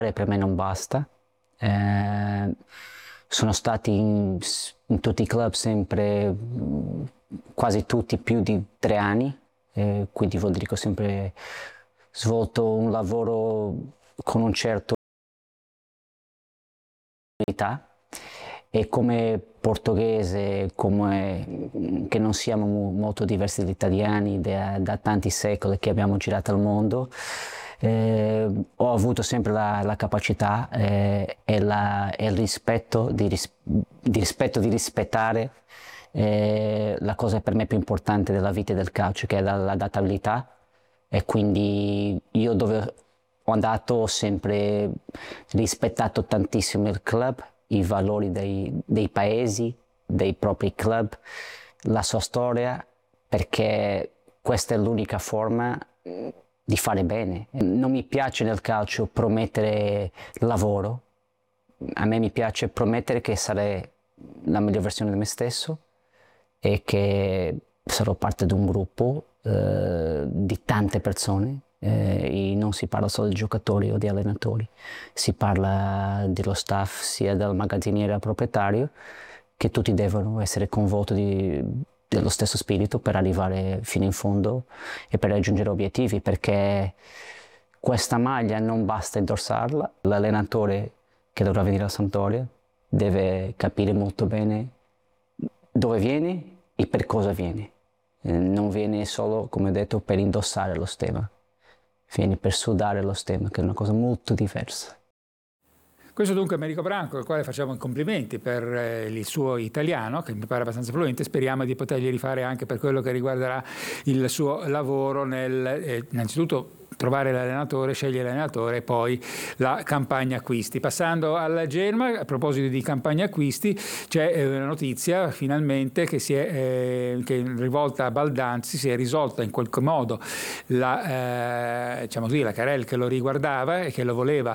per me non basta. Sono stati in tutti i club sempre, quasi tutti, più di 3 anni, quindi vuol dire che ho sempre svolto un lavoro con un certo qualità, e come portoghese, come che non siamo molto diversi dagli italiani da tanti secoli che abbiamo girato al mondo, ho avuto sempre la capacità e il rispetto di rispettare la cosa per me più importante della vita e del calcio, che è l'adattabilità. E quindi io dove ho andato ho sempre rispettato tantissimo il club, i valori dei paesi, dei propri club, la sua storia, perché questa è l'unica forma di fare bene. Non mi piace nel calcio promettere lavoro, a me mi piace promettere che sarei la migliore versione di me stesso e che sarò parte di un gruppo di tante persone. E non si parla solo di giocatori o di allenatori, si parla dello staff, sia del magazziniere al proprietario, che tutti devono essere coinvolti dello stesso spirito per arrivare fino in fondo e per raggiungere obiettivi, perché questa maglia non basta indossarla. L'allenatore che dovrà venire a Sampdoria deve capire molto bene dove viene e per cosa viene. Non viene solo, come ho detto, per indossare lo stemma, vieni per sudare lo stemma, che è una cosa molto diversa. Questo dunque è Americo Branco, al quale facciamo i complimenti per il suo italiano, che mi pare abbastanza fluente. Speriamo di potergli rifare anche per quello che riguarderà il suo lavoro nel innanzitutto trovare l'allenatore, scegliere l'allenatore e poi la campagna acquisti. Passando al Genoa, a proposito di campagna acquisti, c'è una notizia finalmente che che rivolta a Baldanzi, si è risolta in qualche modo la querela che lo riguardava e che lo voleva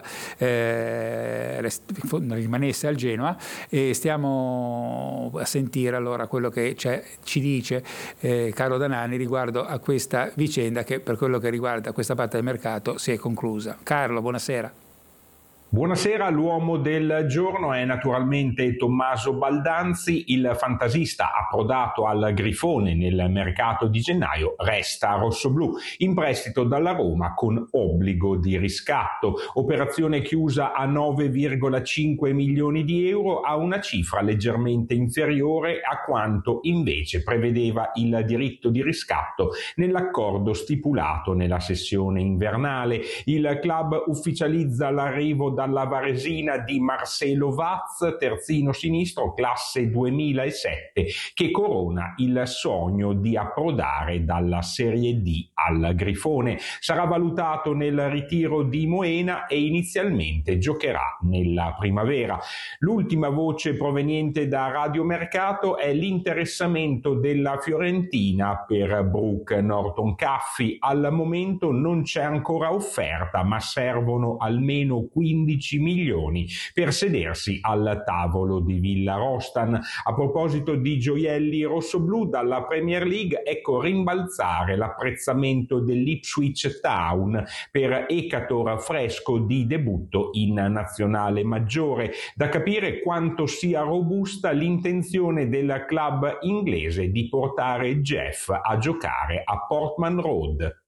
rimanesse al Genoa, e stiamo a sentire allora quello che ci dice Carlo Danani riguardo a questa vicenda, che per quello che riguarda questa parte del mercato si è conclusa. Carlo, buonasera. Buonasera, l'uomo del giorno è naturalmente Tommaso Baldanzi. Il fantasista approdato al Grifone nel mercato di gennaio resta rossoblù, in prestito dalla Roma con obbligo di riscatto. Operazione chiusa a 9,5 milioni di euro, a una cifra leggermente inferiore a quanto invece prevedeva il diritto di riscatto nell'accordo stipulato nella sessione invernale. Il club ufficializza l'arrivo dalla Varesina di Marcelo Vaz, terzino sinistro classe 2007, che corona il sogno di approdare dalla Serie D al Grifone. Sarà valutato nel ritiro di Moena e inizialmente giocherà nella primavera. L'ultima voce proveniente da Radio Mercato è l'interessamento della Fiorentina per Brooke Norton-Caffey. Al momento non c'è ancora offerta, ma servono almeno 15 milioni per sedersi al tavolo di Villarostan. A proposito di gioielli rossoblù, dalla Premier League ecco rimbalzare l'apprezzamento dell'Ipswich Town per Ekator Fresco di debutto in nazionale maggiore. Da capire quanto sia robusta l'intenzione del club inglese di portare Jeff a giocare a Portman Road.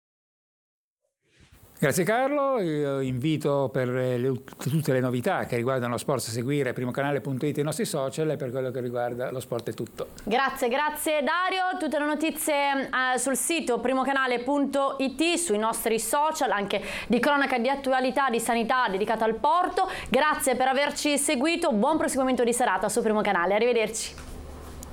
Grazie Carlo, io invito per tutte le novità che riguardano lo sport a seguire primocanale.it e i nostri social, e per quello che riguarda lo sport è tutto. Grazie Dario, tutte le notizie sul sito primocanale.it, sui nostri social, anche di cronaca, di attualità, di sanità dedicata al porto. Grazie per averci seguito, buon proseguimento di serata su Primo Canale, arrivederci.